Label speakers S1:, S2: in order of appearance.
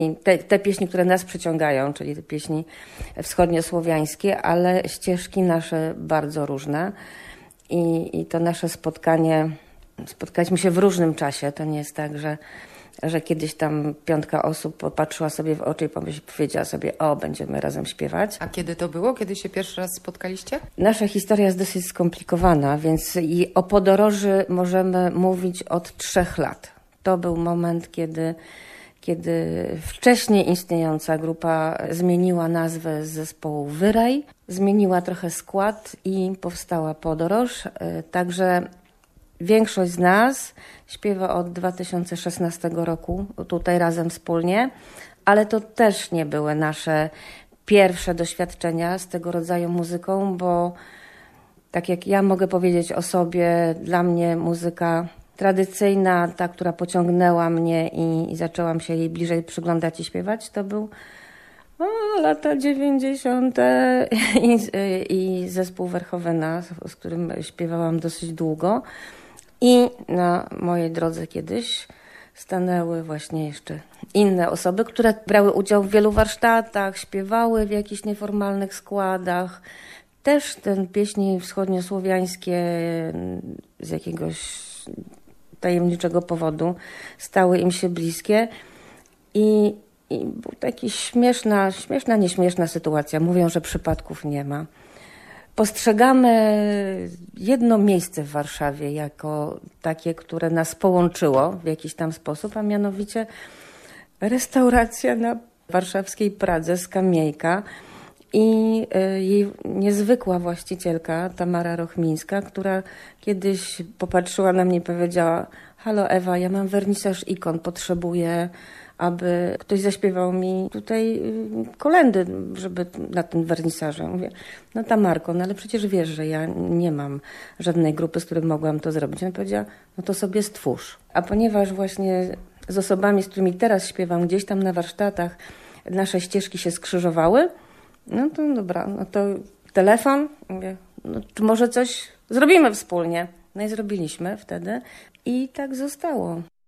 S1: I te pieśni, które nas przyciągają, czyli te pieśni wschodniosłowiańskie, ale ścieżki nasze bardzo różne. I to nasze spotkaliśmy się w różnym czasie. To nie jest tak, że kiedyś tam 5 osób popatrzyła sobie w oczy i powiedziała sobie, o, będziemy razem śpiewać.
S2: A kiedy to było? Kiedy się pierwszy raz spotkaliście?
S1: Nasza historia jest dosyć skomplikowana, więc i o podoroży możemy mówić od 3 lat. To był moment, kiedy wcześniej istniejąca grupa zmieniła nazwę z zespołu Wyraj, zmieniła trochę skład i powstała Podoroż. Także większość z nas śpiewa od 2016 roku, tutaj razem wspólnie, ale to też nie były nasze pierwsze doświadczenia z tego rodzaju muzyką, bo tak jak ja mogę powiedzieć o sobie, dla mnie muzyka tradycyjna, ta, która pociągnęła mnie i zaczęłam się jej bliżej przyglądać i śpiewać, to był lata 90. i zespół Verhoevena, z którym śpiewałam dosyć długo. I na mojej drodze kiedyś stanęły właśnie jeszcze inne osoby, które brały udział w wielu warsztatach, śpiewały w jakichś nieformalnych składach. Też te pieśni wschodniosłowiańskie z jakiegoś tajemniczego powodu stały im się bliskie. I była taka śmieszna, nieśmieszna sytuacja. Mówią, że przypadków nie ma. Postrzegamy jedno miejsce w Warszawie jako takie, które nas połączyło w jakiś tam sposób, a mianowicie restauracja na warszawskiej Pradze Skamieńka i jej niezwykła właścicielka Tamara Rochmińska, która kiedyś popatrzyła na mnie i powiedziała: halo Ewa, ja mam wernisaż ikon, potrzebuję, aby ktoś zaśpiewał mi tutaj kolędy, żeby na ten wernisażu. Mówię, no Tamarko, no ale przecież wiesz, że ja nie mam żadnej grupy, z którym mogłam to zrobić. Ona powiedziała, no to sobie stwórz. A ponieważ właśnie z osobami, z którymi teraz śpiewam gdzieś tam na warsztatach, nasze ścieżki się skrzyżowały, no to dobra, no to telefon, mówię, no to może coś zrobimy wspólnie. No i zrobiliśmy wtedy i tak zostało.